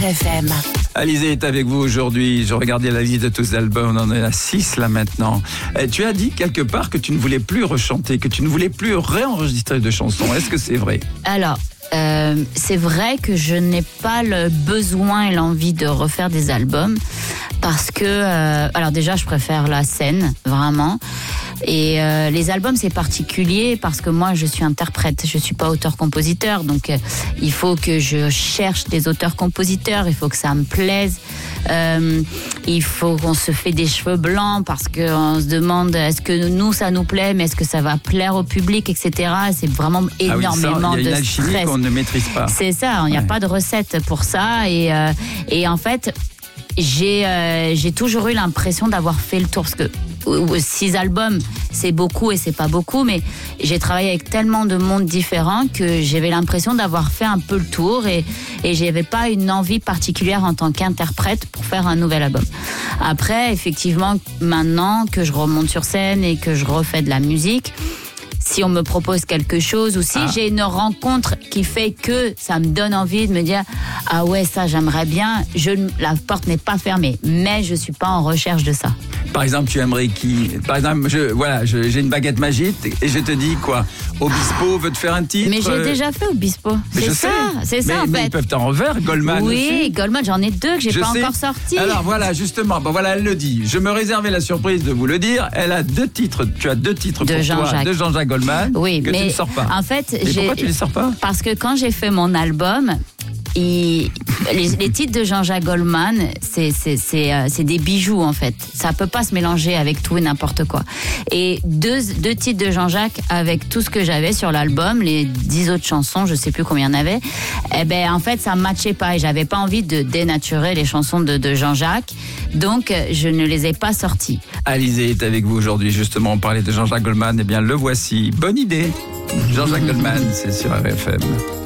RFM. Alizée est avec vous aujourd'hui. Je regardais la liste de tous les albums, on en est à 6 là maintenant. Tu as dit quelque part que tu ne voulais plus rechanter, que tu ne voulais plus réenregistrer de chansons. Est-ce que c'est vrai ? Alors, c'est vrai que je n'ai pas le besoin et l'envie de refaire des albums parce que, alors déjà, je préfère la scène, vraiment. Et les albums, c'est particulier parce que moi, je suis interprète, je suis pas auteur-compositeur, donc il faut que je cherche des auteurs-compositeurs, il faut que ça me plaise, il faut qu'on se fait des cheveux blancs parce qu'on se demande est-ce que nous, ça nous plaît, mais est-ce que ça va plaire au public, etc. C'est vraiment énormément de stress. Il y a une alchimie qu'on ne maîtrise pas. C'est ça, il n'y a pas de recette pour ça et en fait, j'ai toujours eu l'impression d'avoir fait le tour parce que 6 albums, c'est beaucoup et c'est pas beaucoup, mais j'ai travaillé avec tellement de mondes différents que j'avais l'impression d'avoir fait un peu le tour et j'avais pas une envie particulière en tant qu'interprète pour faire un nouvel album. Après, effectivement, maintenant que je remonte sur scène et que je refais de la musique, si on me propose quelque chose ou si j'ai une rencontre qui fait que ça me donne envie de me dire ah ouais, ça j'aimerais bien, la porte n'est pas fermée, mais je suis pas en recherche de ça. Par exemple, tu aimerais qui ? Par exemple, j'ai une baguette magique et je te dis quoi ? Obispo veut te faire un titre ? Mais j'ai déjà fait Obispo. C'est ça en fait. Mais ils peuvent t'en refaire, Goldman aussi. Oui, Goldman, j'en ai 2 que j'ai pas encore sortis. Alors voilà, justement, elle le dit. Je me réservais la surprise de vous le dire. Elle a 2 titres. Tu as 2 titres pour toi de Jean-Jacques Goldman. Oui, que mais tu ne sors pas. En fait, pourquoi tu les sors pas ? Parce que quand j'ai fait mon album, les titres de Jean-Jacques Goldman, c'est des bijoux en fait. Ça peut pas se mélanger avec tout et n'importe quoi. Et deux titres de Jean-Jacques avec tout ce que j'avais sur l'album, les 10 autres chansons, je sais plus combien il y en avait. Eh ben en fait, ça matchait pas et j'avais pas envie de dénaturer les chansons de Jean-Jacques. Donc je ne les ai pas sorties. Alizée est avec vous aujourd'hui. Justement, on parlait de Jean-Jacques Goldman. Eh bien, le voici. Bonne idée. Jean-Jacques Goldman, c'est sur RFM.